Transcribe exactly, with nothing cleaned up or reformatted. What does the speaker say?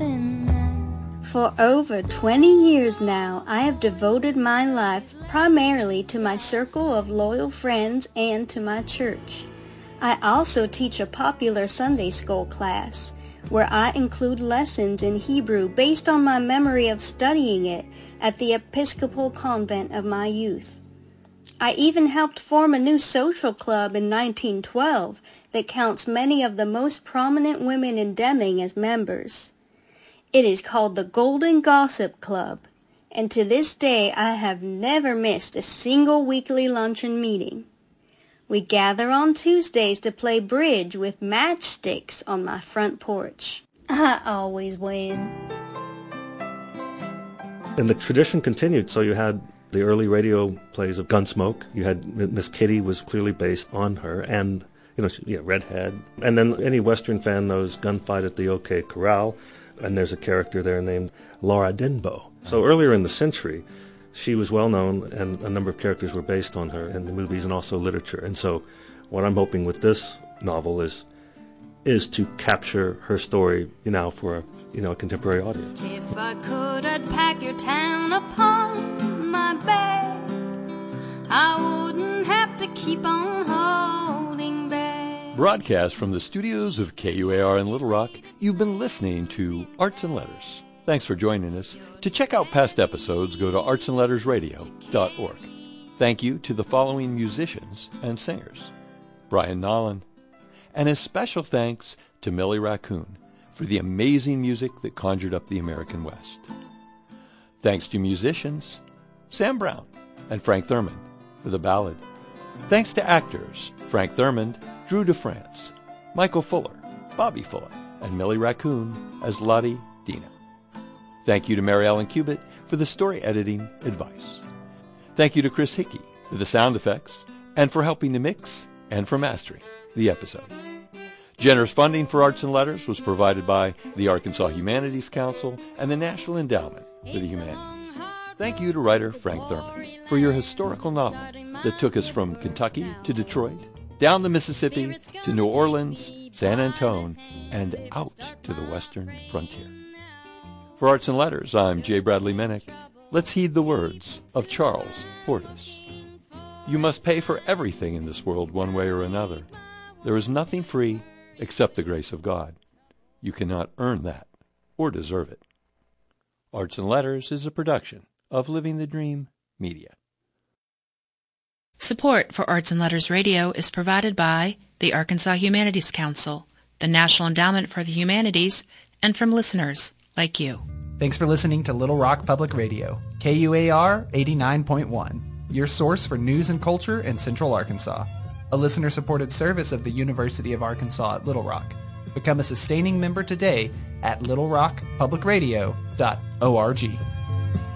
something nice. For over twenty years now, I have devoted my life primarily to my circle of loyal friends and to my church. I also teach a popular Sunday school class, where I include lessons in Hebrew based on my memory of studying it at the Episcopal convent of my youth. I even helped form a new social club in nineteen twelve that counts many of the most prominent women in Deming as members. It is called the Golden Gossip Club, and to this day I have never missed a single weekly luncheon meeting. We gather on Tuesdays to play bridge with matchsticks on my front porch. I always win. And the tradition continued, so you had the early radio plays of Gunsmoke. You had Miss Kitty was clearly based on her, and you know, she, yeah, Redhead. And then any Western fan knows Gunfight at the OK Corral, and there's a character there named Laura Denbo. So earlier in the century, she was well known, and a number of characters were based on her in the movies and also literature. And so, what I'm hoping with this novel is is to capture her story, you know, for a you know a contemporary audience. If I could, I'd pack your town upon my back. I wouldn't have to keep on holding back. Broadcast from the studios of K U A R in Little Rock, you've been listening to Arts and Letters. Thanks for joining us. To check out past episodes, go to arts and letters radio dot org. Thank you to the following musicians and singers: Brian Nolan, and a special thanks to Millie Raccoon for the amazing music that conjured up the American West. Thanks to musicians Sam Brown and Frank Thurmond for the ballad. Thanks to actors Frank Thurmond, Drew DeFrance, Michael Fuller, Bobby Fuller, and Millie Raccoon as Lottie Dina. Thank you to Mary Ellen Cubitt for the story editing advice. Thank you to Chris Hickey for the sound effects and for helping to mix and for mastering the episode. Generous funding for Arts and Letters was provided by the Arkansas Humanities Council and the National Endowment for the Humanities. Thank you to writer Frank Thurmond for your historical novel that took us from Kentucky to Detroit, down the Mississippi to New Orleans, San Antone, and out to the western frontier. For Arts and Letters, I'm J. Bradley Minnick. Let's heed the words of Charles Portis. You must pay for everything in this world one way or another. There is nothing free except the grace of God. You cannot earn that or deserve it. Arts and Letters is a production of Living the Dream Media. Support for Arts and Letters Radio is provided by the Arkansas Humanities Council, the National Endowment for the Humanities, and from listeners like you. Thanks for listening to Little Rock Public Radio, K U A R eighty-nine point one, your source for news and culture in Central Arkansas. A listener-supported service of the University of Arkansas at Little Rock. Become a sustaining member today at little rock public radio dot org.